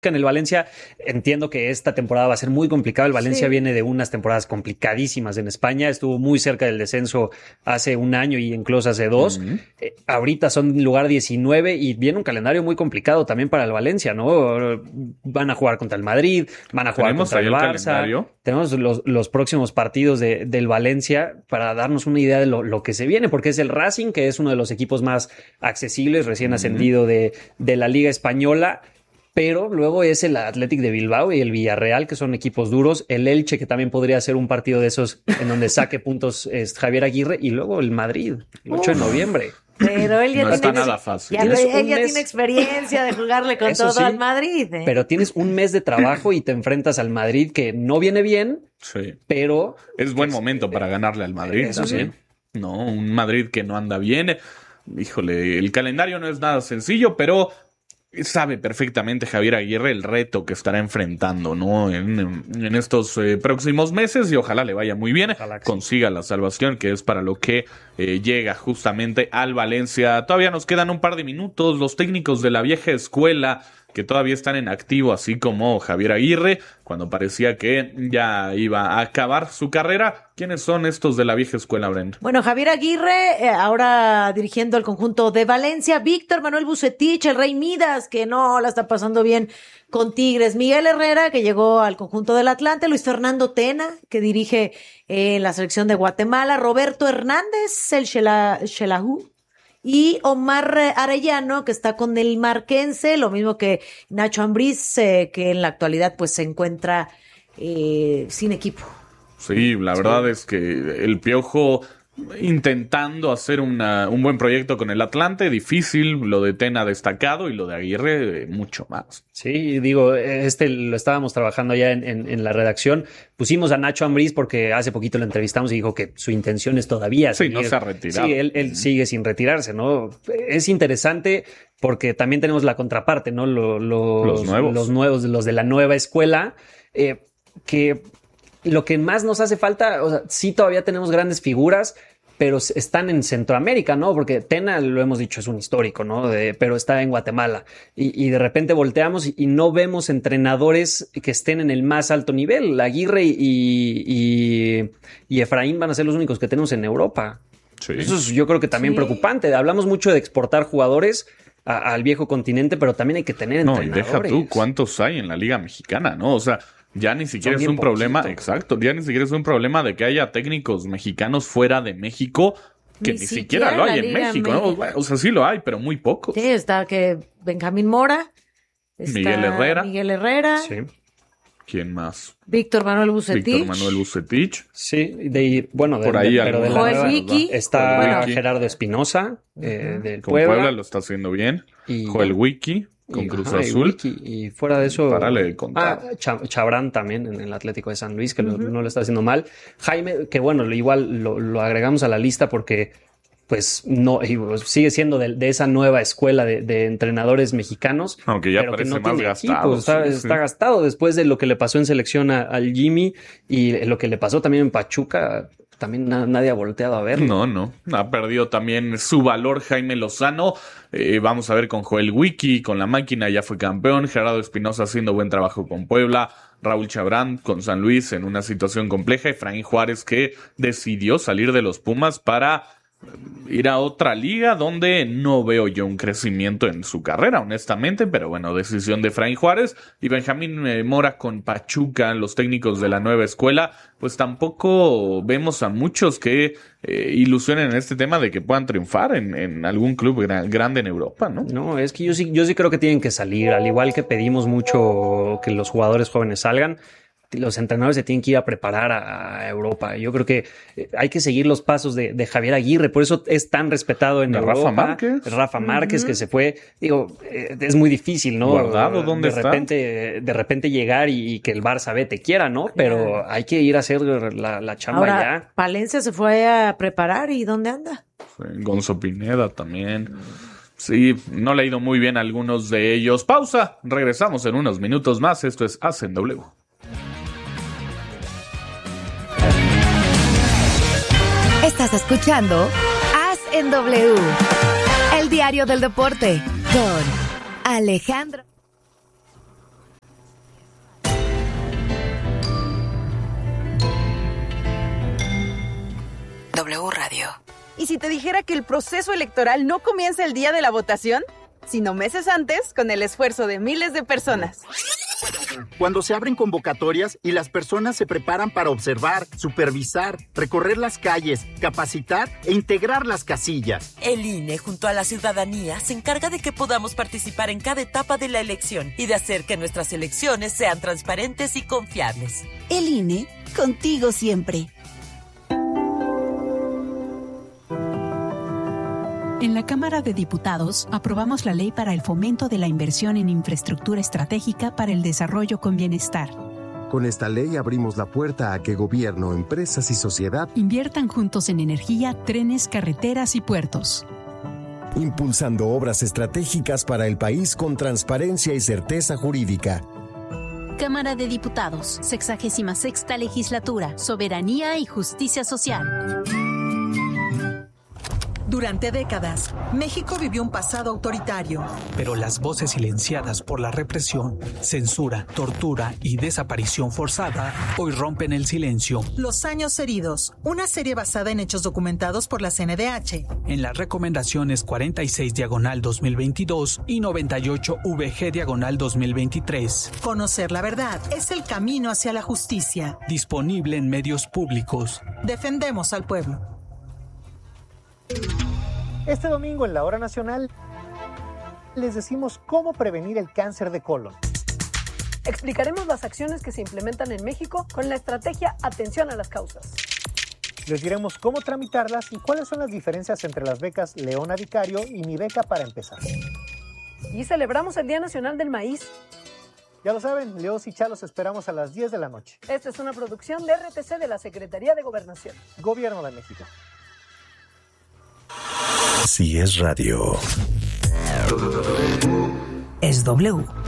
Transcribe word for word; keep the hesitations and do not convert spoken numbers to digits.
En el Valencia entiendo que esta temporada va a ser muy complicada. El Valencia sí. viene de unas temporadas complicadísimas en España. Estuvo muy cerca del descenso hace un año y incluso hace dos. Uh-huh. Eh, ahorita son lugar diecinueve y viene un calendario muy complicado también para el Valencia, ¿no? Van a jugar contra el Madrid, van a jugar contra el Barça. El Tenemos los, los próximos partidos de, del Valencia para darnos una idea de lo, lo que se viene, porque es el Racing, que es uno de los equipos más accesibles, recién uh-huh. ascendido de, de la Liga Española. Pero luego es el Athletic de Bilbao y el Villarreal, que son equipos duros. El Elche, que también podría ser un partido de esos en donde saque puntos es Javier Aguirre. Y luego el Madrid, el ocho Uf, de noviembre. Pero él ya no tiene, está nada fácil. Ya, él ya tiene experiencia de jugarle con todo sí, al Madrid. ¿eh? Pero tienes un mes de trabajo y te enfrentas al Madrid, que no viene bien, sí. pero... Es buen momento para ganarle al Madrid. Eso también. sí. No, un Madrid que no anda bien. Híjole, el calendario no es nada sencillo, pero... sabe perfectamente Javier Aguirre el reto que estará enfrentando, ¿no? En, en estos eh, próximos meses y ojalá le vaya muy bien, consiga la salvación, que es para lo que eh, llega justamente al Valencia. Todavía nos quedan un par de minutos. Los técnicos de la vieja escuela que todavía están en activo, así como Javier Aguirre, cuando parecía que ya iba a acabar su carrera. ¿Quiénes son estos de la vieja escuela, Brenda? Bueno, Javier Aguirre, eh, ahora dirigiendo el conjunto de Valencia, Víctor Manuel Vucetich, el Rey Midas, que no la está pasando bien con Tigres, Miguel Herrera, que llegó al conjunto del Atlante, Luis Fernando Tena, que dirige eh, la selección de Guatemala, Roberto Hernández, el Xelajú, y Omar Arellano, que está con el Marquense, lo mismo que Nacho Ambriz, eh, que en la actualidad pues se encuentra eh, sin equipo. Sí, la verdad sí. es que el Piojo intentando hacer una, un buen proyecto con el Atlante, difícil, lo de Tena destacado y lo de Aguirre mucho más. Sí, digo, este lo estábamos trabajando ya en, en, en la redacción. Pusimos a Nacho Ambriz porque hace poquito lo entrevistamos y dijo que su intención es todavía sí, seguir. no se ha retirado. Sí, él, él sigue sin retirarse, ¿no? Es interesante porque también tenemos la contraparte, ¿no? Los, los, los nuevos. Los nuevos, los de la nueva escuela, eh, que lo que más nos hace falta, o sea, sí todavía tenemos grandes figuras, pero están en Centroamérica, ¿no? Porque Tena, lo hemos dicho, es un histórico, ¿no? De, pero está en Guatemala. Y, y de repente volteamos y, y no vemos entrenadores que estén en el más alto nivel. Aguirre y, y, y Efraín van a ser los únicos que tenemos en Europa. Sí. Eso es, yo creo que también sí. preocupante. Hablamos mucho de exportar jugadores a, al viejo continente, pero también hay que tener no, entrenadores. No, y deja tú cuántos hay en la Liga Mexicana, ¿no? O sea... Ya ni siquiera es un poquito. problema, exacto, ya ni siquiera es un problema de que haya técnicos mexicanos fuera de México, que ni, ni siquiera, siquiera lo hay en México, ¿no? O sea, sí lo hay, pero muy pocos. Sí, está que Benjamín Mora, está Miguel Herrera. Miguel Herrera. Sí. ¿Quién más? Víctor Manuel Vucetich. Víctor Manuel Vucetich. Sí, de, bueno, de, por ahí de, pero de la Joel nueva, Wiki. Está Joel Wiki. Gerardo Espinosa, eh, uh-huh. del Con Puebla. Puebla lo está haciendo bien. Y, Joel Wiki. Con y, Cruz ajá, Azul. Y, Wiki, y fuera de eso... Párale de contar. Ah, Ch- Chabrán también en el Atlético de San Luis, que uh-huh. lo, no lo está haciendo mal. Jaime, que bueno, igual lo, lo agregamos a la lista porque pues no sigue siendo de, de esa nueva escuela de, de entrenadores mexicanos. Aunque ya pero parece que no más tiene gastado. Equipo, está, sí, está sí. gastado después de lo que le pasó en selección a, al Jimmy y lo que le pasó también en Pachuca. También na- nadie ha volteado a verlo. No, no. Ha perdido también su valor Jaime Lozano. Eh, vamos a ver con Joel Wiki, con la máquina, ya fue campeón. Gerardo Espinosa haciendo buen trabajo con Puebla. Raúl Chabrán con San Luis en una situación compleja. Efraín Juárez que decidió salir de los Pumas para ir a otra liga donde no veo yo un crecimiento en su carrera, honestamente, pero bueno, decisión de Efraín Juárez. Y Benjamín eh, Mora con Pachuca, los técnicos de la nueva escuela, pues tampoco vemos a muchos que eh, ilusionen en este tema de que puedan triunfar en, en algún club gra- grande en Europa, ¿no? No, es que yo sí, yo sí creo que tienen que salir, al igual que pedimos mucho que los jugadores jóvenes salgan. Los entrenadores se tienen que ir a preparar a, a Europa. Yo creo que hay que seguir los pasos de, de Javier Aguirre. Por eso es tan respetado en de Europa. Rafa Márquez. Rafa Márquez, uh-huh. que se fue. Digo, eh, es muy difícil, ¿no? Guardado, ¿dónde de está? Repente, de repente llegar y, y que el Barça B te quiera, ¿no? Pero yeah. hay que ir a hacer la, la chamba Ahora, ya. Palencia se fue a preparar. ¿Y dónde anda? Sí, Gonzo Pineda también. Sí, no le ha ido muy bien a algunos de ellos. Pausa. Regresamos en unos minutos más. Esto es A C en W. Estás escuchando As en W, el diario del deporte, con Alejandro. W Radio. ¿Y si te dijera que el proceso electoral no comienza el día de la votación, sino meses antes, con el esfuerzo de miles de personas? Cuando se abren convocatorias y las personas se preparan para observar, supervisar, recorrer las calles, capacitar e integrar las casillas. El I N E, junto a la ciudadanía, se encarga de que podamos participar en cada etapa de la elección y de hacer que nuestras elecciones sean transparentes y confiables. El I N E, contigo siempre. En la Cámara de Diputados aprobamos la ley para el fomento de la inversión en infraestructura estratégica para el desarrollo con bienestar. Con esta ley abrimos la puerta a que gobierno, empresas y sociedad inviertan juntos en energía, trenes, carreteras y puertos. Impulsando obras estratégicas para el país con transparencia y certeza jurídica. Cámara de Diputados, sexagésima sexta legislatura, soberanía y justicia social. Durante décadas, México vivió un pasado autoritario. Pero las voces silenciadas por la represión, censura, tortura y desaparición forzada hoy rompen el silencio. Los años heridos, una serie basada en hechos documentados por la C N D H. En las recomendaciones cuarenta y seis diagonal dos mil veintidós y noventa y ocho V G diagonal dos mil veintitrés. Conocer la verdad es el camino hacia la justicia. Disponible en medios públicos. Defendemos al pueblo. Este domingo en la Hora Nacional les decimos cómo prevenir el cáncer de colon. Explicaremos las acciones que se implementan en México con la estrategia Atención a las Causas. Les diremos cómo tramitarlas y cuáles son las diferencias entre las becas Leona Vicario y Mi Beca para Empezar. Y celebramos el Día Nacional del Maíz. Ya lo saben, Leos y Chalos esperamos a las diez de la noche. Esta es una producción de R T C de la Secretaría de Gobernación. Gobierno de México. Si es radio. Es W.